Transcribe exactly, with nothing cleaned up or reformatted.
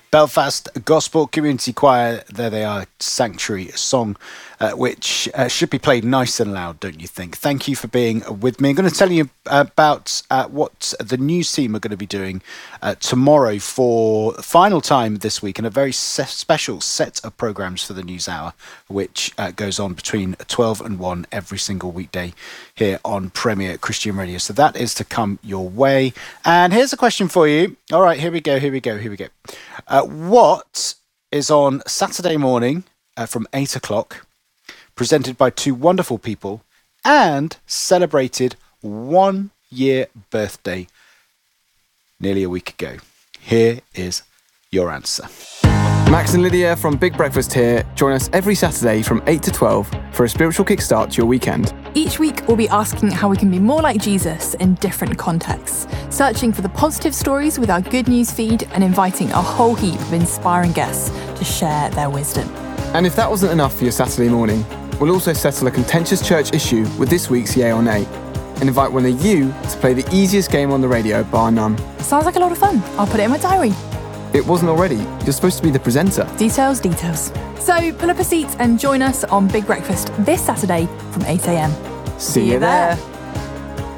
Belfast Gospel Community Choir, there they are, Sanctuary Song, uh, which uh, should be played nice and loud, don't you think? Thank you for being with me. I'm going to tell you about uh, what the news team are going to be doing uh, tomorrow for the final time this week, and a very se- special set of programmes for the News Hour, which uh, goes on between twelve and one every single weekday here on Premier Christian Radio. So that is to come your way. And here's a question for you. All right, here we go, here we go, here we go. Uh, what is on Saturday morning uh, from eight o'clock, presented by two wonderful people, and celebrated one year birthday nearly a week ago? Here is your answer. Max and Lydia from Big Breakfast here. Join us every Saturday from eight to twelve for a spiritual kickstart to your weekend. Each week, we'll be asking how we can be more like Jesus in different contexts, searching for the positive stories with our good news feed, and inviting a whole heap of inspiring guests to share their wisdom. And if that wasn't enough for your Saturday morning, we'll also settle a contentious church issue with this week's Yay or Nay, and invite one of you to play the easiest game on the radio, bar none. Sounds like a lot of fun. I'll put it in my diary. It wasn't already. You're supposed to be the presenter. Details, details. So pull up a seat and join us on Big Breakfast this Saturday from eight a.m. See you there.